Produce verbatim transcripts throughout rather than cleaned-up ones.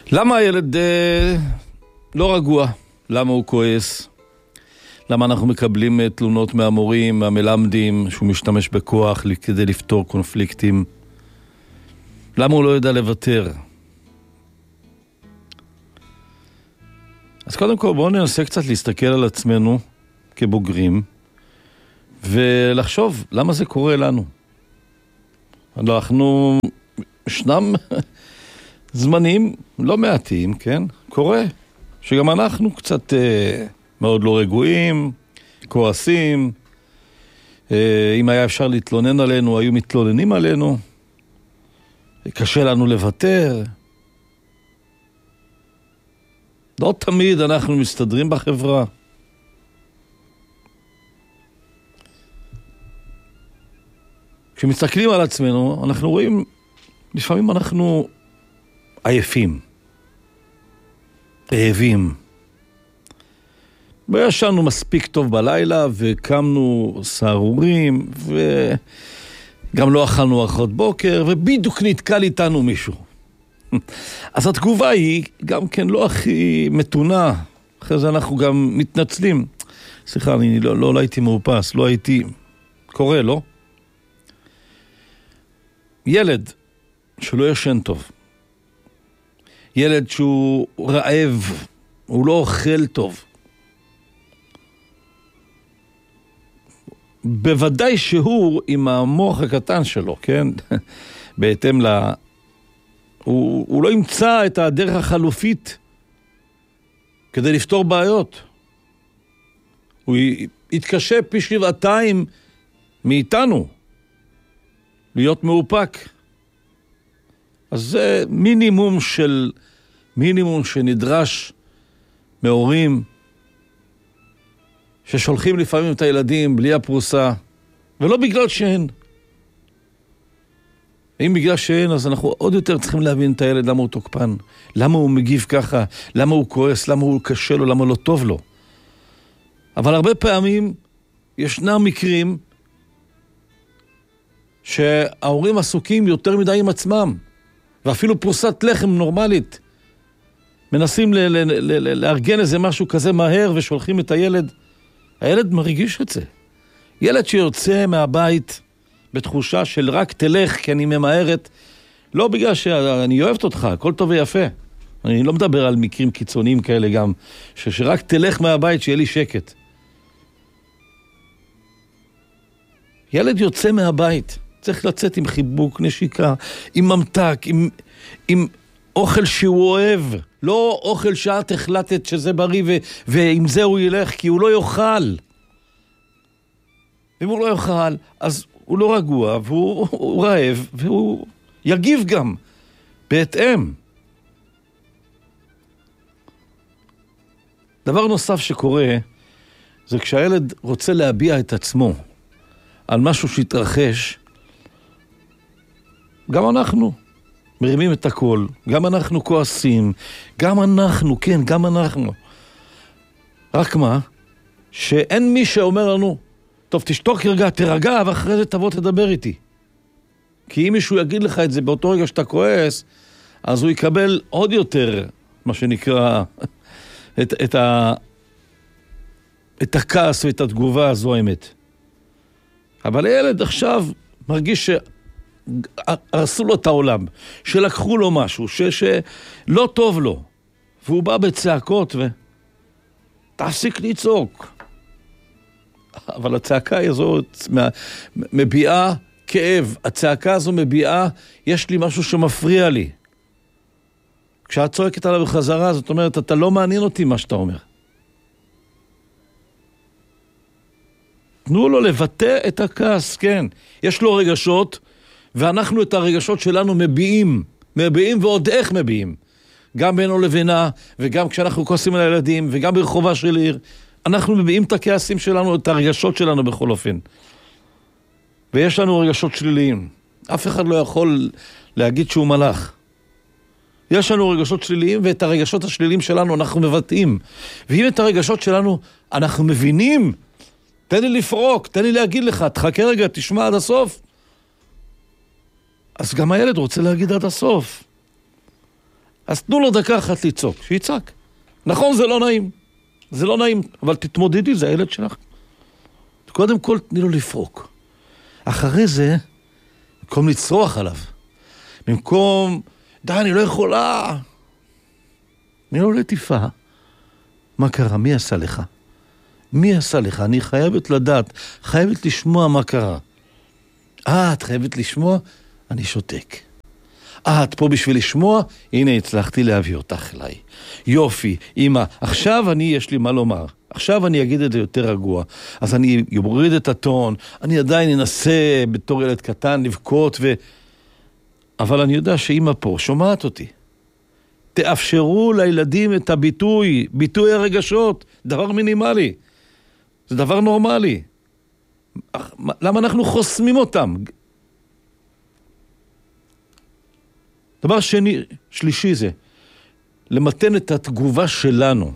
למה הילד אה, לא רגוע? למה הוא כועס? למה אנחנו מקבלים תלונות מהמורים, מהמלמדים, שהוא משתמש בכוח כדי לפתור קונפליקטים? למה הוא לא יודע לוותר? אז קודם כל בואו ננסה קצת להסתכל על עצמנו כבוגרים, ולחשוב למה זה קורה לנו. אנחנו, ישנם זמנים לא מעטים, כן? קורה, שגם אנחנו קצת אה, מאוד לא רגועים, כועסים, אה, אם היה אפשר להתלונן עלינו, היו מתלוננים עלינו, קשה לנו לוותר. לא תמיד אנחנו מסתדרים בחברה. כשמסתכלים על עצמנו, אנחנו רואים, לפעמים אנחנו עייפים, רעבים. לא ישנו מספיק טוב בלילה, וקמנו סערורים, וגם לא אכלנו ארוחת בוקר, ובדיוק נתקל איתנו מישהו. אז התגובה היא גם כן לא הכי מתונה. אחרי זה אנחנו גם מתנצלים. סליחה, אני לא, לא, לא הייתי מאופס, לא הייתי... קורה, לא? ילד שלא ישן טוב. ילד שהוא רעב, הוא לא אוכל טוב. בוודאי שהוא עם המוח הקטן שלו, כן? בהתאם ל... הוא, הוא לא ימצא את הדרך החלופית כדי לפתור בעיות. הוא יתקשה פי שבעתיים מאיתנו להיות מאופק. אז זה מינימום של מינימום שנדרש מהורים ששולחים לפעמים את הילדים בלי הפרוסה, ולא בגלל שאין. אם בגלל שאין, אז אנחנו עוד יותר צריכים להבין את הילד, למה הוא תוקפן, למה הוא מגיב ככה, למה הוא כועס, למה הוא קשה לו, למה לא טוב לו. אבל הרבה פעמים ישנם מקרים שההורים עסוקים יותר מדי עם עצמם, ואפילו פרוסת לחם נורמלית. מנסים ל- ל- ל- ל- לארגן איזה משהו כזה מהר ושולחים את הילד. הילד מרגיש את זה. ילד שיוצא מהבית בתחושה של רק תלך כי אני ממהרת, לא בגלל שאני אוהבת אותך, הכל טוב ויפה. אני לא מדבר על מקרים קיצוניים כאלה גם, ש- שרק תלך מהבית שיהיה לי שקט. ילד יוצא מהבית, צריך לצאת עם חיבוק, נשיקה, עם ממתק, עם, עם אוכל שהוא אוהב, לא אוכל שאת החלטת שזה בריא ו- ועם זה הוא ילך, כי הוא לא יאכל. אם הוא לא יאכל, אז הוא לא רגוע, והוא הוא רעב, והוא יגיב גם בהתאם. דבר נוסף שקורה, זה כשהילד רוצה להביע את עצמו על משהו שהתרחש, גם אנחנו מרימים את הכל, גם אנחנו כועסים, גם אנחנו, כן, גם אנחנו. רק מה? שאין מי שאומר לנו, טוב, תשתוק רגע, תרגע, ואחרי זה תבוא תדבר איתי. כי אם מישהו יגיד לך את זה באותו רגע שאתה כועס, אז הוא יקבל עוד יותר, מה שנקרא, את, את, ה, את הכעס ואת התגובה הזוהמת. אבל הילד עכשיו מרגיש שהרסו לו את העולם, שלקחו לו משהו, ש, שלא טוב לו, והוא בא בצעקות ו... תפסיק לצעוק. אבל הצעקה הזאת מביעה כאב. הצעקה הזו מביעה, יש לי משהו שמפריע לי. כשאת צועקת עליו בחזרה, זאת אומרת, אתה לא מעניין אותי מה שאתה אומר. תנו לו לבטא את הכעס, כן. יש לו רגשות, ואנחנו את הרגשות שלנו מביעים. מביעים ועוד איך מביעים. גם בינו לבינה, וגם כשאנחנו כועסים על הילדים, וגם ברחובה של עיר. אנחנו מביעים את הכעסים שלנו, את הרגשות שלנו בכל אופן. ויש לנו רגשות שליליים. אף אחד לא יכול להגיד שהוא מלאך. יש לנו רגשות שליליים, ואת הרגשות השליליים שלנו אנחנו מבטאים. ואם את הרגשות שלנו אנחנו מבינים, תן לי לפרוק, תן לי להגיד לך, תחכה רגע, תשמע עד הסוף. אז גם הילד רוצה להגיד עד הסוף. אז תנו לו דקה אחת לצעוק, שיצעק. נכון, זה לא נעים. זה לא נעים, אבל תתמודדי, זה הילד שלך. קודם כל, תני לו לפרוק. אחרי זה, במקום לצרוח עליו, במקום, די, אני לא יכולה. תני לו לטיפה. מה קרה? מי עשה לך? מי עשה לך? אני חייבת לדעת, חייבת לשמוע מה קרה. אה, את חייבת לשמוע? אני שותק. אה, את פה בשביל לשמוע? הנה, הצלחתי להביא אותך אליי. יופי, אמא, עכשיו אני, יש לי מה לומר. עכשיו אני אגיד את זה יותר רגוע. אז אני יוריד את הטון, אני עדיין אנסה בתור ילד קטן לבכות ו... אבל אני יודע שאמא פה שומעת אותי. תאפשרו לילדים את הביטוי, ביטוי הרגשות, דבר מינימלי. זה דבר נורמלי. למה אנחנו חוסמים אותם? דבר שני, שלישי זה, למתן את התגובה שלנו.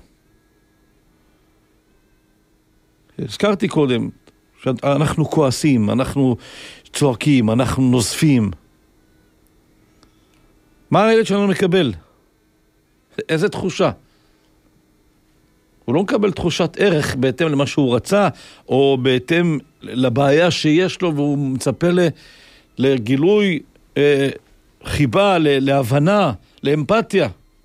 הזכרתי קודם, שאנחנו כועסים, אנחנו צועקים, אנחנו נוזפים. מה הילד שלנו מקבל? איזה תחושה? הוא לא מקבל תחושת ערך בהתאם למה שהוא רצה, או בהתאם לבעיה שיש לו, והוא מצפה לגילוי אה, חיבה, להבנה, לאמפתיה.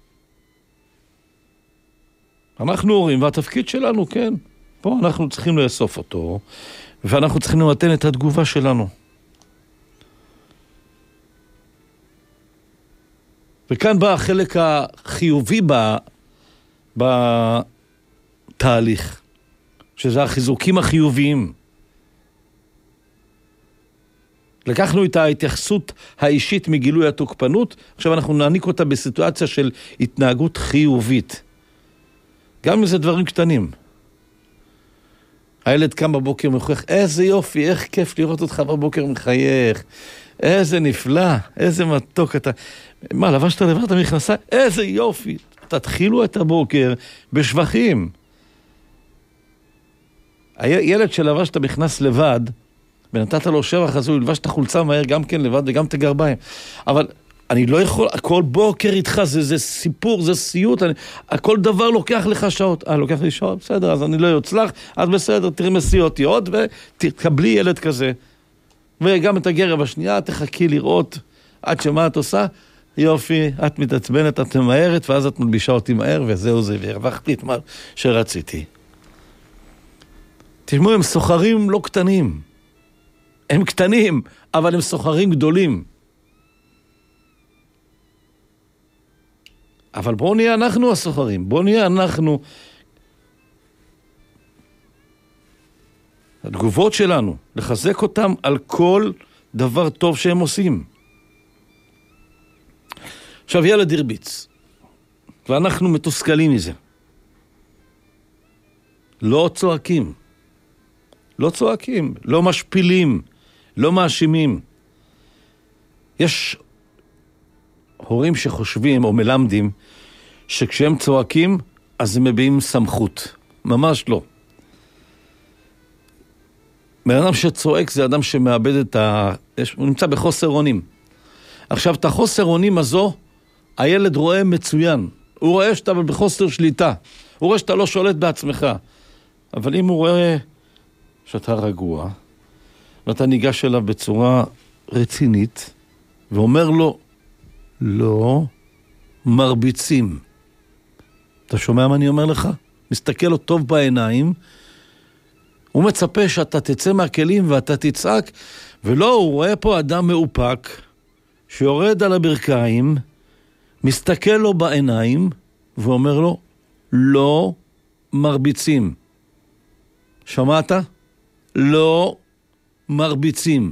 אנחנו הורים, והתפקיד שלנו, כן, פה אנחנו צריכים לאסוף אותו, ואנחנו צריכים למתן את התגובה שלנו. וכאן בא החלק החיובי בתהליך, שזה החיזוקים החיוביים. לקחנו את ההתייחסות האישית מגילוי התוקפנות, עכשיו אנחנו נעניק אותה בסיטואציה של התנהגות חיובית. גם אם זה דברים קטנים. הילד קם בבוקר מחייך, איזה יופי, איך כיף לראות אותך בבוקר מחייך, איזה נפלא, איזה מתוק אתה. מה, לבשת לבד את המכנסיים? איזה יופי. תתחילו את הבוקר בשבחים. הילד שלבש את המכנס לבד, ונתת לו שבח, אז הוא ילבש את החולצה מהר גם כן לבד וגם את הגרביים. אבל אני לא יכול, כל בוקר איתך, זה, זה סיפור, זה סיוט, אני, כל דבר לוקח לך שעות. אה, לוקח לי שעות? בסדר, אז אני לא יוצלח, אז בסדר, תראי מסי אותי עוד, ותקבלי ילד כזה. וגם את הגרב השנייה, תחכי לראות עד שמה את עושה, יופי, את מתעצבנת, את ממהרת, ואז את מלבישה אותי מהר, וזהו זה, והרווחתי את מה שרציתי. תשמעו, הם סוחרים לא קטנים. הם קטנים, אבל הם סוחרים גדולים. אבל בואו נהיה אנחנו הסוחרים, בואו נהיה אנחנו. התגובות שלנו, לחזק אותם על כל דבר טוב שהם עושים. עכשיו ילד הרביץ, ואנחנו מתוסכלים מזה. לא צועקים, לא צועקים, לא משפילים, לא מאשימים. יש הורים שחושבים או מלמדים שכשהם צועקים אז הם מביאים סמכות. ממש לא. בן אדם שצועק זה אדם שמאבד את ה... הוא נמצא בחוסר אונים. עכשיו, את החוסר אונים הזו, הילד רואה מצוין. הוא רואה שאתה בחוסר שליטה. הוא רואה שאתה לא שולט בעצמך. אבל אם הוא רואה שאתה רגוע, ואתה ניגש אליו בצורה רצינית, ואומר לו, לא מרביצים. אתה שומע מה אני אומר לך? מסתכל לו טוב בעיניים, הוא מצפה שאתה תצא מהכלים ואתה תצעק, ולא, הוא רואה פה אדם מאופק, שיורד על הברכיים, מסתכל לו בעיניים, ואומר לו, לא מרביצים. שמעת? לא מרביצים.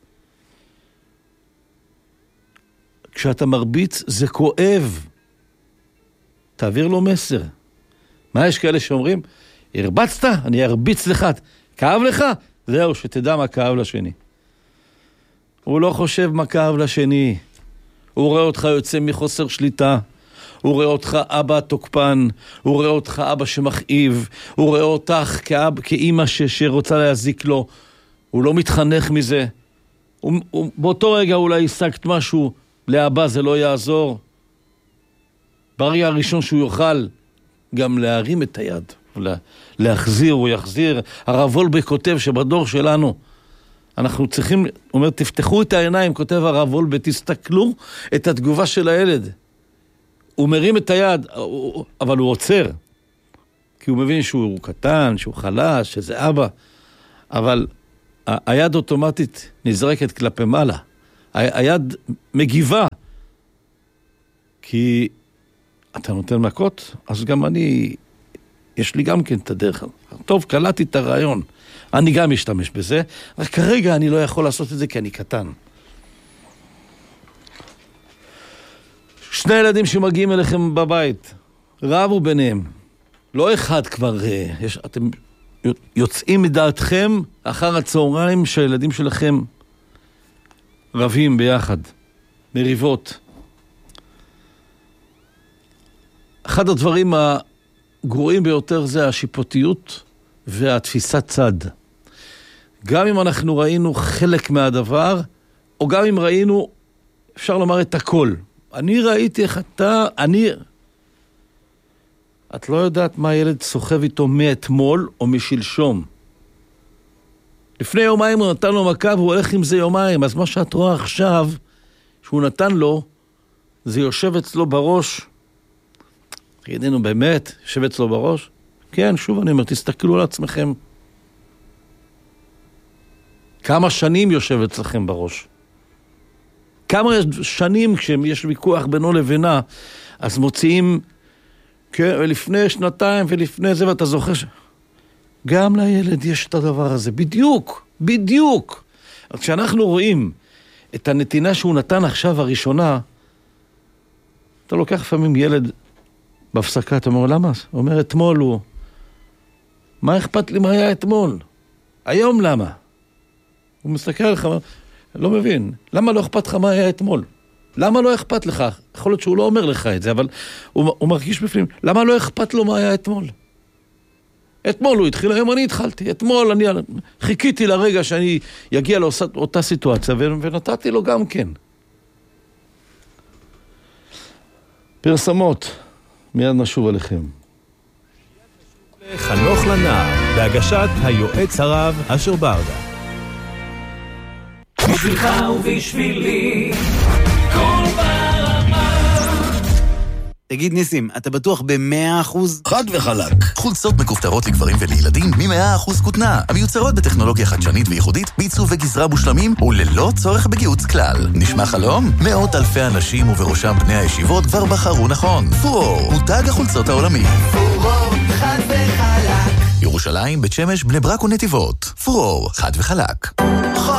כשאתה מרביץ זה כואב. תעביר לו מסר. מה יש כאלה שאומרים? הרבצת? אני ארביץ לך. כאב לך? זהו, שתדע מה כאב לשני. הוא לא חושב מה כאב לשני. הוא רואה אותך יוצא מחוסר שליטה. הוא רואה אותך אבא תוקפן. הוא רואה אותך אבא שמכאיב. הוא רואה אותך כאב, כאמא ש, שרוצה להזיק לו. הוא לא מתחנך מזה. הוא, הוא, באותו רגע אולי השגת משהו. לאבא זה לא יעזור. ברגע הראשון שהוא יוכל גם להרים את היד, להחזיר, הוא יחזיר. הרב וולבה כותב שבדור שלנו, אנחנו צריכים, הוא אומר, תפתחו את העיניים, כותב הרב וולבה, תסתכלו את התגובה של הילד. הוא מרים את היד, אבל הוא עוצר. כי הוא מבין שהוא קטן, שהוא חלש, שזה אבא. אבל היד אוטומטית נזרקת כלפי מעלה. היד מגיבה. כי אתה נותן מכות, אז גם אני, יש לי גם כן את הדרך. טוב, קלטתי את הרעיון. אני גם משתמש בזה, רק כרגע אני לא יכול לעשות את זה כי אני קטן. שני ילדים שמגיעים אליכם בבית, רבו ביניהם. לא אחד כבר, יש, אתם יוצאים מדעתכם אחר הצהריים שהילדים שלכם רבים ביחד, מריבות. אחד הדברים הגרועים ביותר זה השיפוטיות והתפיסת צד. גם אם אנחנו ראינו חלק מהדבר, או גם אם ראינו, אפשר לומר את הכל. אני ראיתי איך אתה, אני... את לא יודעת מה הילד סוחב איתו מאתמול או משלשום. לפני יומיים הוא נתן לו מכה והוא הולך עם זה יומיים, אז מה שאת רואה עכשיו, שהוא נתן לו, זה יושב אצלו בראש. ידינו באמת, יושב אצלו בראש? כן, שוב אני אומר, תסתכלו על עצמכם. כמה שנים יושב אצלכם בראש? כמה שנים כשיש ויכוח בינו לבינה, אז מוציאים, כן, ולפני שנתיים ולפני זה, ואתה זוכר ש... גם לילד יש את הדבר הזה, בדיוק, בדיוק. כשאנחנו רואים את הנתינה שהוא נתן עכשיו הראשונה, אתה לוקח לפעמים ילד בהפסקה, אתה אומר, למה? הוא אומר, אתמול הוא... מה אכפת לי מה היה אתמול? היום למה? הוא מסתכל עליך, לא מבין. למה לא אכפת לך מה היה אתמול? למה לא אכפת לך? יכול להיות שהוא לא אומר לך את זה, אבל הוא, הוא מרגיש בפנים. למה לא אכפת לו מה היה אתמול? אתמול הוא התחיל, היום אני התחלתי. אתמול אני חיכיתי לרגע שאני יגיע לאותה סיטואציה, ונתתי לו גם כן. פרסמות, מיד נשוב עליכם. חנוך לנער, בהגשת היועץ הרב אשר ברדה. בשבילך ובשבילי, כל ברמה. תגיד ניסים, אתה בטוח ב-מאה אחוז? חד וחלק. חולצות מכופתרות לגברים ולילדים מ-מאה אחוז כותנה, המיוצרות בטכנולוגיה חדשנית וייחודית, בעיצוב וגזרה מושלמים וללא צורך בגיהוץ כלל. נשמע חלום? מאות אלפי אנשים ובראשם בני הישיבות כבר בחרו נכון. פורור, מותג החולצות העולמי. פורור, חד וחלק. ירושלים, בית שמש, בני ברק ונתיבות. פורור, חד וחלק.